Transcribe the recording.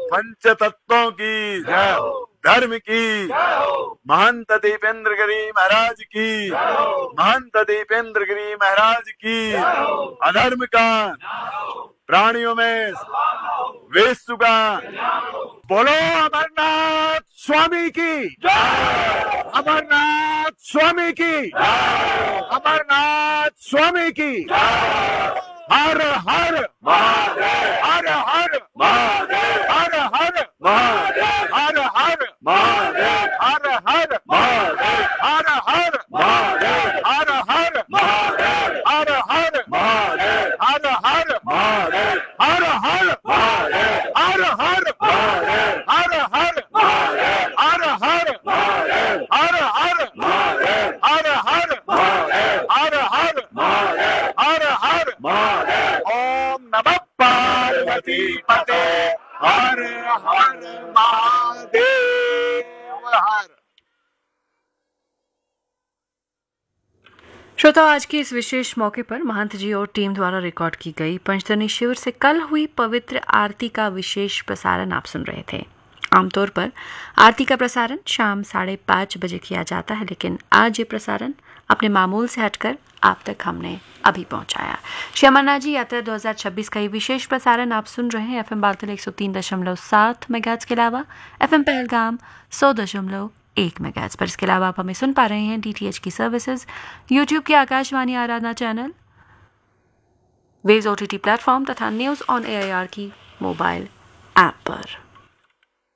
पंच तत्वों की जय हो, धर्म की जय हो, महंत दीपेंद्र गिरी महाराज की जय हो, महंत दीपेंद्र गिरी महाराज की जय हो, अधर्म का प्राणियों में विश्व का बोलो, अमरनाथ स्वामी की जय, अमरनाथ स्वामी की जय, अमरनाथ स्वामी की जय, हर हर महादेव, हर हर महादेव, हर हर महादेव, हर हर महादेव, हर हर महादेव, हर हर महादेव, हर हर महादेव, हर हर महादेव, हर हर महादेव, हर हर महादेव, हर हर महादेव, हर हर महादेव, हर हर महादेव, हर हर महादेव, हर हर महादेव, हर हर महादेव, हर हर महादेव। ओम नमः पार्वती पते, हर हर महादेव, हर। श्रोताओं, आज के इस विशेष मौके पर महंत जी और टीम द्वारा रिकॉर्ड की गई पंचतरणी शिविर से कल हुई पवित्र आरती का विशेष प्रसारण आप सुन रहे थे। आमतौर पर आरती का प्रसारण शाम 5:30 बजे किया जाता है, लेकिन आज ये प्रसारण अपने मामूल से हटकर आप तक हमने अभी पहुंचाया। श्री अमरनाथ जी यात्रा 2026 का ये विशेष प्रसारण आप सुन रहे हैं FM बालतल 103.7 मेगाहर्ट्ज के अलावा FM पहलगाम 100.1 मेगाहर्ट्ज पर। इसके अलावा आप हमें सुन पा रहे हैं DTH की सर्विसेज, यूट्यूब के आकाशवाणी आराधना चैनल, वेव्स OTT प्लेटफॉर्म तथा न्यूज़ ऑन AIR की मोबाइल ऐप पर।